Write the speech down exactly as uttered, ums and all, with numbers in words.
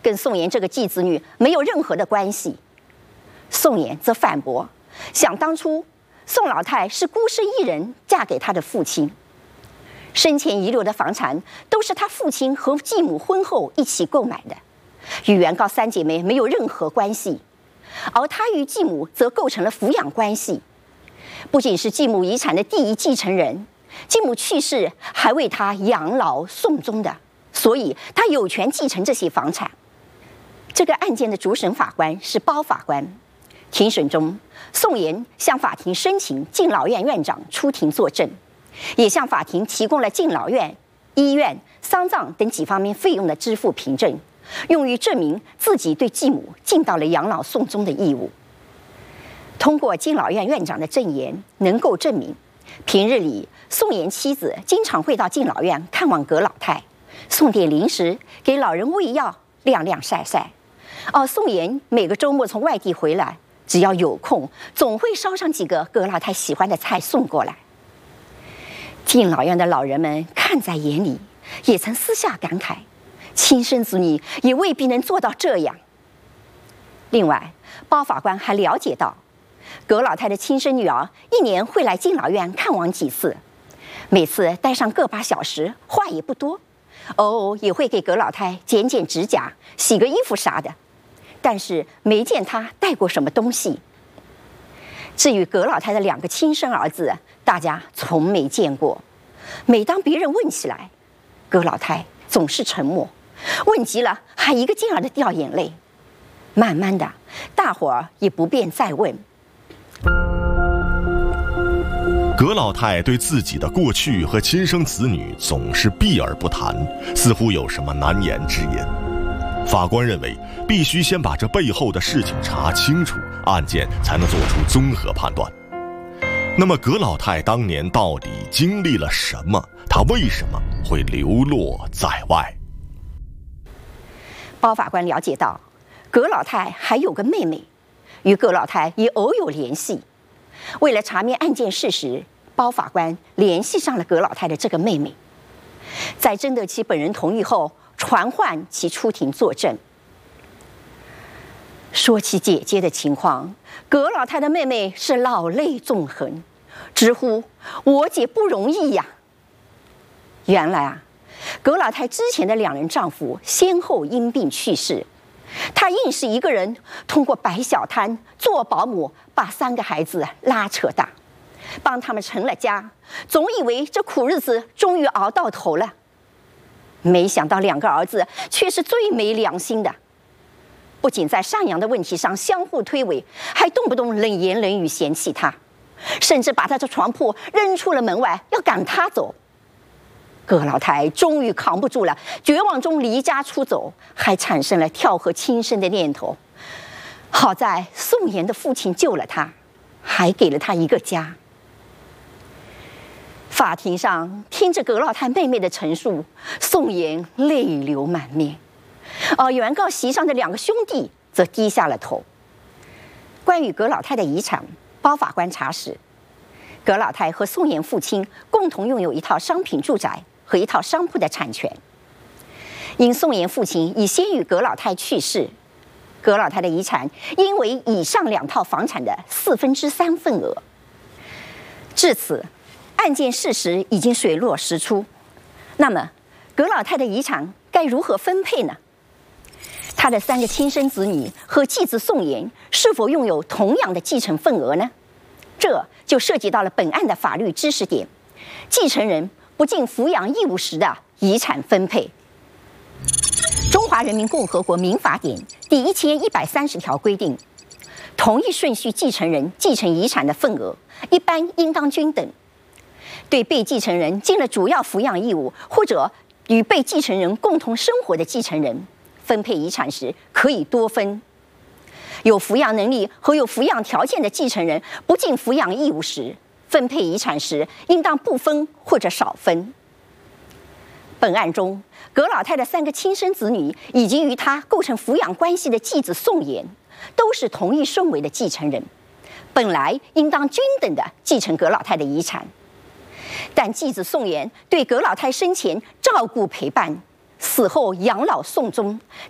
跟宋妍这个继子女没有任何的关系。宋妍则反驳，想当初宋老太是孤身一人嫁给他的父亲，生前遗留的房产都是他父亲和继母婚后一起购买的，与原告三姐妹没有任何关系。而他与继母则构成了抚养关系，不仅是继母遗产的第一继承人，继母去世还为他养老送终的，所以他有权继承这些房产。这个案件的主审法官是包法官。庭审中，宋妍向法庭申请敬老院院长出庭作证，也向法庭提供了敬老院、医院、丧葬等几方面费用的支付凭证，用于证明自己对继母尽到了养老送终的义务。通过敬老院院长的证言，能够证明平日里宋妍妻子经常会到敬老院看望葛老太，送点零食给老人喂药、晾晾晒晒。而宋妍每个周末从外地回来，只要有空，总会烧上几个葛老太喜欢的菜送过来。敬老院的老人们看在眼里，也曾私下感慨，亲生子女也未必能做到这样。另外，包法官还了解到，葛老太的亲生女儿一年会来敬老院看望几次，每次待上个把小时，话也不多，偶尔也会给葛老太剪剪指甲、洗个衣服啥的，但是没见她带过什么东西。至于葛老太的两个亲生儿子，大家从没见过。每当别人问起来，葛老太总是沉默，问急了还一个劲儿的掉眼泪。慢慢的，大伙儿也不便再问。 葛老太对自己的过去和亲生子女总是避而不谈，似乎有什么难言之隐。法官认为，必须先把这背后的事情查清楚，案件才能做出综合判断。那么葛老太当年到底经历了什么？她为什么会流落在外？ 包法官了解到，葛老太还有个妹妹，与葛老太也偶有联系。为了查明案件事实，包法官联系上了葛老太的这个妹妹，在征得其本人同意后，传唤其出庭作证。说起姐姐的情况，葛老太的妹妹是老泪纵横，直呼我姐不容易呀。原来啊，葛老太之前的两人丈夫先后因病去世，她硬是一个人通过摆小摊、做保姆，把三个孩子拉扯大，帮他们成了家，总以为这苦日子终于熬到头了。没想到两个儿子却是最没良心的，不仅在赡养的问题上相互推诿，还动不动冷言冷语嫌弃他，甚至把他这床铺扔出了门外，要赶他走。葛老太终于扛不住了，绝望中离家出走，还产生了跳河轻生的念头。好在宋妍的父亲救了他，还给了他一个家。法庭上听着葛老太妹妹的陈述，宋妍泪流满面，而原告席上的两个兄弟则低下了头。关于葛老太的遗产，包法官查实，葛老太和宋妍父亲共同拥有一套商品住宅和一套商铺的产权。因宋妍父亲已先于葛老太去世，葛老太的遗产应为以上两套房产的四分之三份额。至此，案件事实已经水落石出。那么，葛老太的遗产该如何分配呢？她的三个亲生子女和继子宋妍是否拥有同样的继承份额呢？这就涉及到了本案的法律知识点：继承人不尽抚养义务时的遗产分配。中华人民共和国民法典第一千一百三十条规定，同一顺序继承人继承遗产的份额一般应当均等。对被继承人尽了主要抚养义务，或者与被继承人共同生活的继承人，分配遗产时可以多分。有抚养能力和有抚养条件的继承人不尽抚养义务时，分配遗产时应当不分或者少分。本案中，葛老太的三个亲生子女以及与她构成抚养关系的继子宋妍，都是同一顺位的继承人，本来应当均等的继承葛老太的遗产。但继子宋妍对葛老太生前照顾陪伴，死后养老送终，